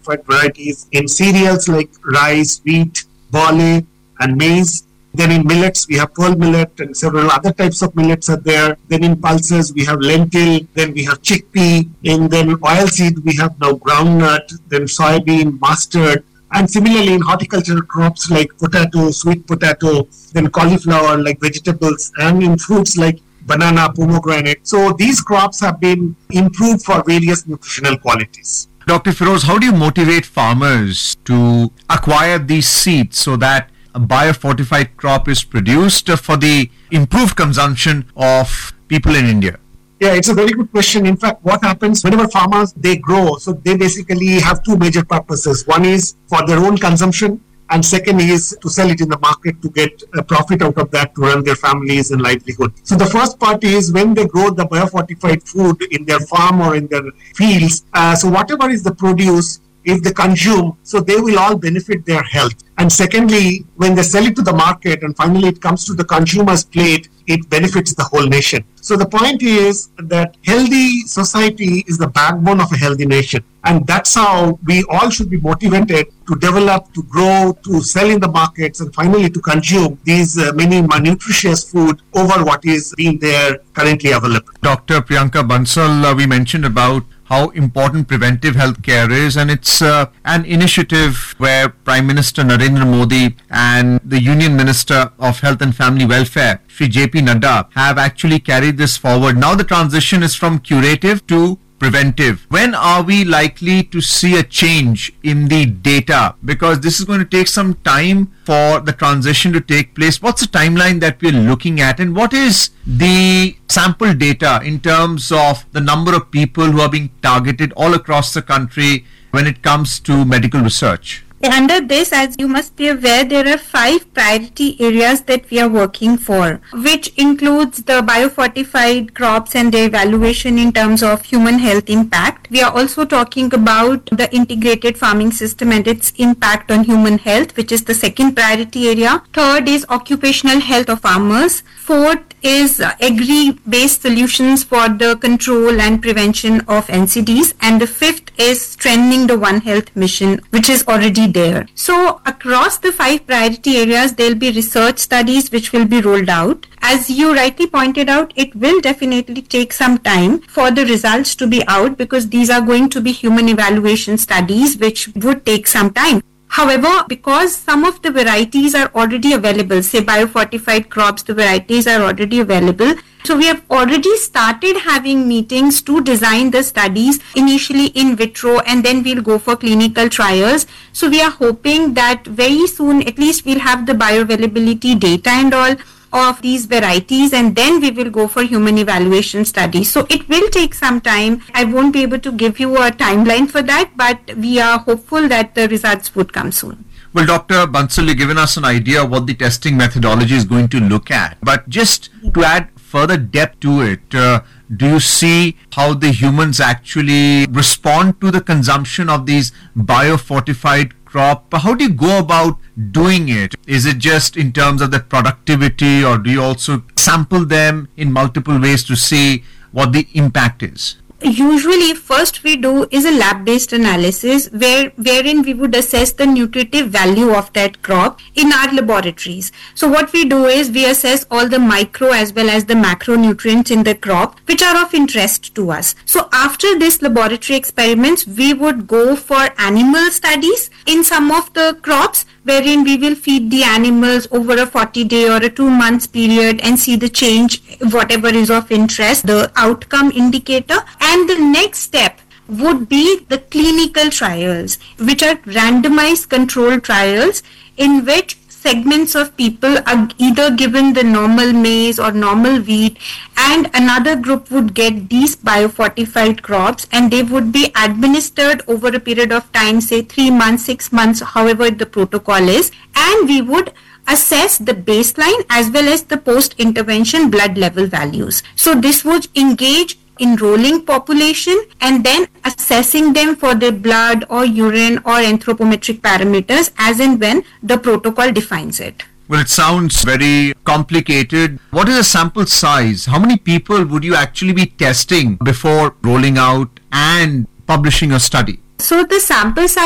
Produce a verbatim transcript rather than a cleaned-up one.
fortified varieties in cereals like rice, wheat, barley, and maize. Then in millets, we have pearl millet and several other types of millets are there. Then in pulses, we have lentil. Then we have chickpea. And then oilseed, we have now groundnut, then soybean, mustard. And similarly in horticultural crops like potato, sweet potato, then cauliflower like vegetables, and in fruits like banana, pomegranate. So these crops have been improved for various nutritional qualities. Doctor Feroze, how do you motivate farmers to acquire these seeds so that a biofortified crop is produced for the improved consumption of people in India? Yeah, it's a very good question. In fact, what happens whenever farmers, they grow, so they basically have two major purposes. One is for their own consumption, and second is to sell it in the market to get a profit out of that to run their families and livelihood. So the first part is when they grow the biofortified food in their farm or in their fields, uh, so whatever is the produce, if they consume, so they will all benefit their health. And secondly, when they sell it to the market and finally it comes to the consumer's plate, it benefits the whole nation. So the point is that healthy society is the backbone of a healthy nation. And that's how we all should be motivated to develop, to grow, to sell in the markets, and finally to consume these uh, many nutritious food over what is being there currently available. Doctor Priyanka Bansal, uh, we mentioned about how important preventive health care is, and it's uh, an initiative where Prime Minister Narendra Modi and the Union Minister of Health and Family Welfare, Shri J P Nadda, have actually carried this forward. Now the transition is from curative to preventive. When are we likely to see a change in the data? Because this is going to take some time for the transition to take place. What's the timeline that we're looking at, and what is the sample data in terms of the number of people who are being targeted all across the country when it comes to medical research? Under this, as you must be aware, there are five priority areas that we are working for, which includes the biofortified crops and their evaluation in terms of human health impact. We are also talking about the integrated farming system and its impact on human health, which is the second priority area. Third is occupational health of farmers. Fourth is uh, agri-based solutions for the control and prevention of N C Ds. And the fifth is strengthening the One Health mission, which is already there. So across the five priority areas, there will be research studies which will be rolled out. As you rightly pointed out, it will definitely take some time for the results to be out, because these are going to be human evaluation studies which would take some time. However, because some of the varieties are already available, say biofortified crops, the varieties are already available. So we have already started having meetings to design the studies, initially in vitro, and then we'll go for clinical trials. So we are hoping that very soon, at least we'll have the bioavailability data and all of these varieties, and then we will go for human evaluation studies. So it will take some time. I won't be able to give you a timeline for that, but we are hopeful that the results would come soon. Well, Doctor Bansal, you've given us an idea of what the testing methodology is going to look at. But just to add further depth to it, uh, do you see how the humans actually respond to the consumption of these biofortified crop? How do you go about doing it? Is it just in terms of the productivity, or do you also sample them in multiple ways to see what the impact is? Usually, first we do is a lab-based analysis where wherein we would assess the nutritive value of that crop in our laboratories. So what we do is we assess all the micro as well as the macronutrients in the crop which are of interest to us. So after this laboratory experiments, we would go for animal studies in some of the crops, wherein we will feed the animals over a forty day or a two months period and see the change, whatever is of interest, the outcome indicator. And the next step would be the clinical trials, which are randomized controlled trials in which segments of people are either given the normal maize or normal wheat, and another group would get these biofortified crops, and they would be administered over a period of time, say three months, six months, however the protocol is, and we would assess the baseline as well as the post-intervention blood level values. So this would engage enrolling population and then assessing them for their blood or urine or anthropometric parameters as and when the protocol defines it. Well, it sounds very complicated. What is the sample size? How many people would you actually be testing before rolling out and publishing a study? So the sample size